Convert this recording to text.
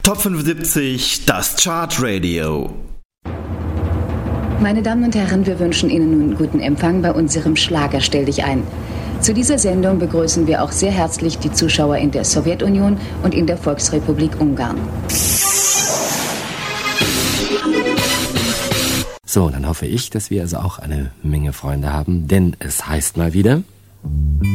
Top 75, das Chartradio. Meine Damen und Herren, wir wünschen Ihnen nun guten Empfang bei unserem Schlager Stell dich ein. Zu dieser Sendung begrüßen wir auch sehr herzlich die Zuschauer in der Sowjetunion und in der Volksrepublik Ungarn. So, dann hoffe ich, dass wir also auch eine Menge Freunde haben, denn es heißt mal wieder...